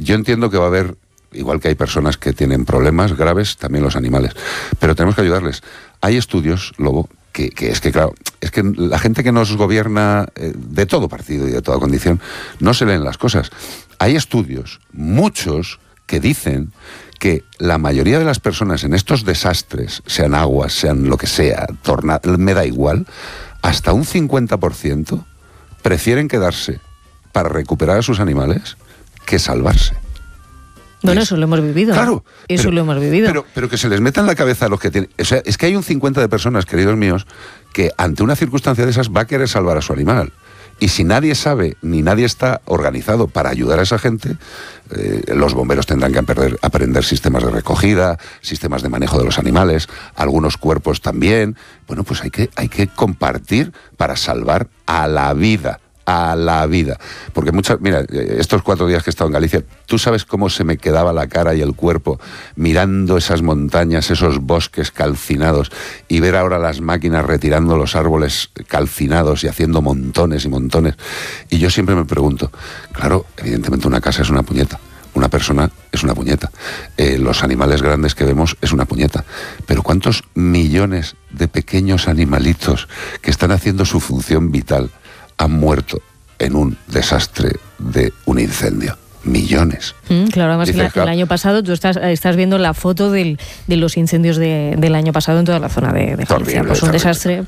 yo entiendo que va a haber, igual que hay personas que tienen problemas graves, también los animales, pero tenemos que ayudarles. Hay estudios, Lobo, que es que, claro, es que la gente que nos gobierna de todo partido y de toda condición, no se leen las cosas. Hay estudios, muchos, que dicen que la mayoría de las personas en estos desastres, sean aguas, sean lo que sea, me da igual, hasta un 50% prefieren quedarse para recuperar a sus animales que salvarse. Bueno, eso lo hemos vivido. Claro. Eso lo hemos vivido. Pero que se les meta en la cabeza a los que tienen... O sea, es que hay un 50 de personas, queridos míos, que ante una circunstancia de esas va a querer salvar a su animal. Y si nadie sabe, ni nadie está organizado para ayudar a esa gente, los bomberos tendrán que aprender sistemas de recogida, sistemas de manejo de los animales, algunos cuerpos también. Bueno, pues hay que compartir para salvar a la vida. Porque mira, estos 4 días que he estado en Galicia, tú sabes cómo se me quedaba la cara y el cuerpo mirando esas montañas, esos bosques calcinados, y ver ahora las máquinas retirando los árboles calcinados y haciendo montones y montones. Y yo siempre me pregunto, claro, evidentemente una casa es una puñeta, una persona es una puñeta, los animales grandes que vemos es una puñeta, pero ¿cuántos millones de pequeños animalitos que están haciendo su función vital han muerto en un desastre de un incendio? Millones. Claro, además el año pasado tú estás viendo la foto de los incendios del año pasado en toda la zona de Galicia. Pues un desastre.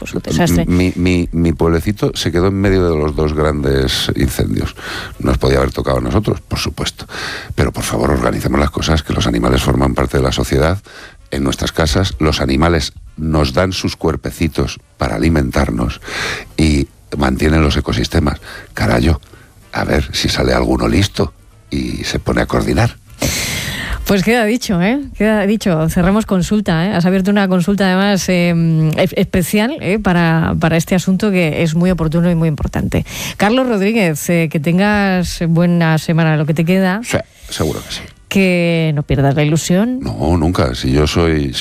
Mi pueblecito se quedó en medio de los 2 grandes incendios. Nos podía haber tocado a nosotros, por supuesto. Pero por favor, organicemos las cosas, que los animales forman parte de la sociedad. En nuestras casas, los animales nos dan sus cuerpecitos para alimentarnos y mantienen los ecosistemas. Carayo, a ver si sale alguno listo y se pone a coordinar. Pues queda dicho, ¿eh? Queda dicho. Cerramos consulta, ¿eh? Has abierto una consulta además especial para este asunto que es muy oportuno y muy importante. Carlos Rodríguez, que tengas buena semana, lo que te queda. Sí, seguro que sí. Que no pierdas la ilusión. No, nunca. Si yo soy,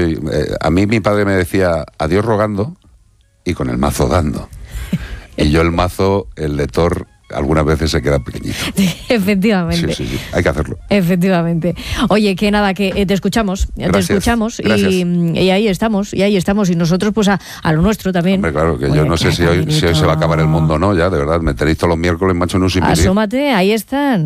a mí mi padre me decía adiós rogando y con el mazo dando. Y yo el mazo, el de Thor, algunas veces se queda pequeñito. Efectivamente. Sí, hay que hacerlo. Efectivamente. Oye, que nada, que te escuchamos. Gracias. Te escuchamos y ahí estamos. Y nosotros pues a lo nuestro también. Hombre, claro, que yo no sé si hoy se va a acabar el mundo o no, ya, de verdad. Me tenéis todos los miércoles, macho, en un sinvivir. Asómate, ahí están.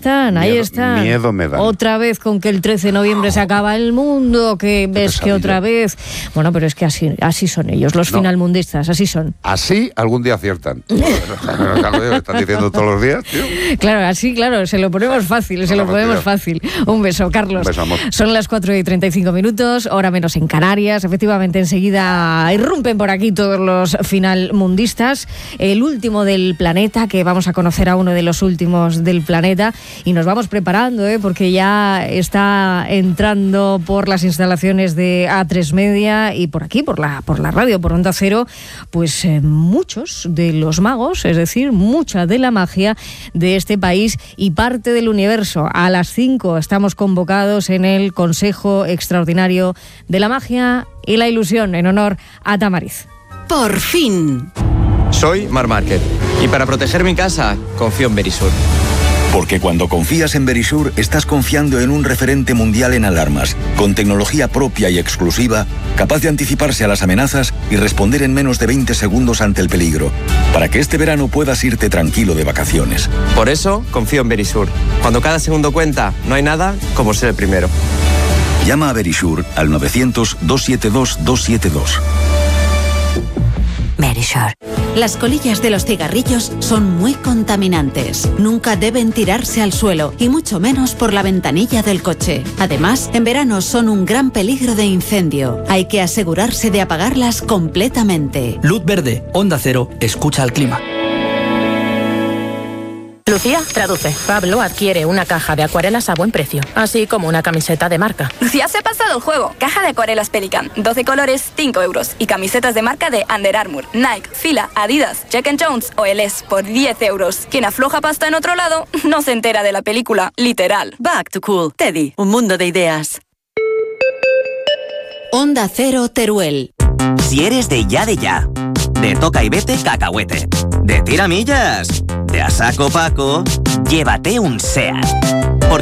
Miedo me da. Otra vez con que el 13 de noviembre se acaba el mundo, que ves que otra vez... Bueno, pero es que así son ellos, los finalmundistas, así son. Así algún día aciertan. Están diciendo todos los días, tío. Claro, se lo ponemos fácil, fácil. Un beso, Carlos. Un beso, amor. Son las 4:35, hora menos en Canarias. Efectivamente, enseguida irrumpen por aquí todos los finalmundistas. El último del planeta, que vamos a conocer a uno de los últimos del planeta. Y nos vamos preparando, porque ya está entrando por las instalaciones de A3 Media y por aquí, por la radio, por Onda Cero, pues muchos de los magos, es decir, mucha de la magia de este país y parte del universo. A las 5 estamos convocados en el Consejo Extraordinario de la Magia y la Ilusión en honor a Tamariz. ¡Por fin! Soy Marc Márquez y para proteger mi casa confío en Verisur. Porque cuando confías en Verisur, estás confiando en un referente mundial en alarmas, con tecnología propia y exclusiva, capaz de anticiparse a las amenazas y responder en menos de 20 segundos ante el peligro, para que este verano puedas irte tranquilo de vacaciones. Por eso, confío en Verisur. Cuando cada segundo cuenta, no hay nada como ser el primero. Llama a Verisur al 900-272-272. Verisur. Las colillas de los cigarrillos son muy contaminantes. Nunca deben tirarse al suelo, y mucho menos por la ventanilla del coche. Además, en verano son un gran peligro de incendio. Hay que asegurarse de apagarlas completamente. Luz verde, Onda Cero, escucha al clima. Lucía, traduce. Pablo adquiere una caja de acuarelas a buen precio, así como una camiseta de marca. Lucía se ha pasado el juego. Caja de acuarelas Pelican, 12 colores, 5 euros. Y camisetas de marca de Under Armour, Nike, Fila, Adidas, Jack & Jones o LS por 10 euros. Quien afloja pasta en otro lado no se entera de la película, literal. Back to Cool. Teddy, un mundo de ideas. Onda Cero Teruel. Si eres de ya, de toca y vete cacahuete, de tiramillas, de a saco Paco, llévate un SEAT.